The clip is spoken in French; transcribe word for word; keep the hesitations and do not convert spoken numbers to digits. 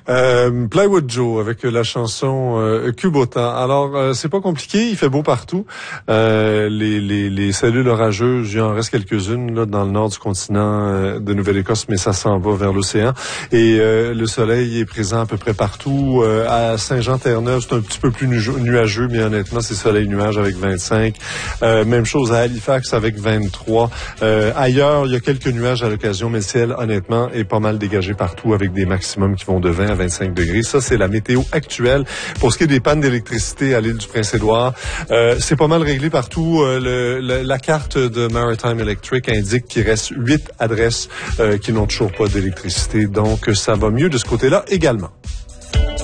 Euh, Plywood Joe avec la chanson euh, Cubotin. Alors, euh, c'est pas compliqué, il fait beau partout. Euh, les, les, les cellules orageuses, il en reste quelques-unes là dans le nord du continent euh, de Nouvelle-Écosse, mais ça s'en va vers l'océan. Et euh, le soleil est présent à peu près partout. Euh, à Saint-Jean-Terre-Neuve, c'est un petit peu plus nu- nuageux, mais honnêtement, c'est soleil-nuage avec vingt-cinq. Euh, même chose à Halifax avec vingt-trois. Euh, ailleurs, il y a quelques nuages à l'occasion, mais le ciel, honnêtement, est pas mal dégagé partout avec des maximums qui vont de vingt à vingt-cinq degrés. Ça, c'est la météo actuelle. Pour ce qui est des pannes d'électricité à l'île du Prince-Édouard, euh, c'est pas mal réglé partout. Euh, le, le, la carte de Maritime Electric indique qu'il reste huit adresses euh, qui n'ont toujours pas d'électricité. Donc, ça va mieux de ce côté-là également.